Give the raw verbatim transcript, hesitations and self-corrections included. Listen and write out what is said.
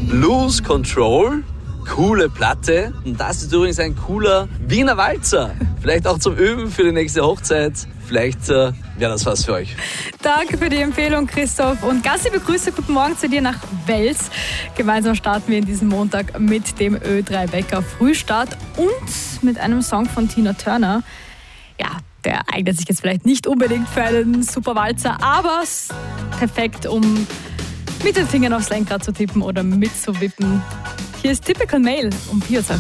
Lose Control, coole Platte. Und das ist übrigens ein cooler Wiener Walzer. Vielleicht auch zum Üben für die nächste Hochzeit. Vielleicht äh, wäre das was für euch. Danke für die Empfehlung, Christoph. Und ganz liebe Grüße, guten Morgen zu dir nach Wels. Gemeinsam starten wir in diesem Montag mit dem Ö drei Wecker Frühstart und mit einem Song von Tina Turner. Ja, der eignet sich jetzt vielleicht nicht unbedingt für einen Superwalzer, aber perfekt, um mit den Fingern aufs Lenkrad zu tippen oder mitzuwippen. Hier ist Typical Male um vier Uhr.